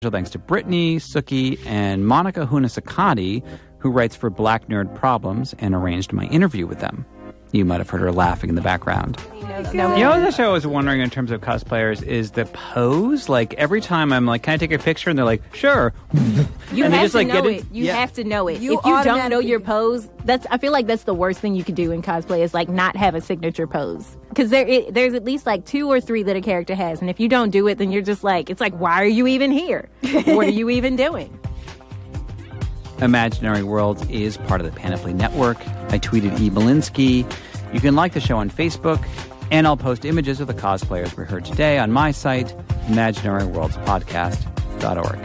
thanks to Brittany, Suki, and Monica Hunasakati, who writes for Black Nerd Problems and arranged my interview with them. You might have heard her laughing in the background. You know, the show I was wondering in terms of cosplayers is the pose. Like, every time I'm like, can I take a picture? And they're like, sure. You have to know it. You have to know it. If you don't know your pose, I feel like that's the worst thing you could do in cosplay is like not have a signature pose. Because there's at least like 2 or 3 that a character has. And if you don't do it, then you're just like, it's like, why are you even here? What are you even doing? Imaginary Worlds is part of the Panoply Network. I tweeted E. Belinsky. You can like the show on Facebook, and I'll post images of the cosplayers we heard today on my site, imaginaryworldspodcast.org.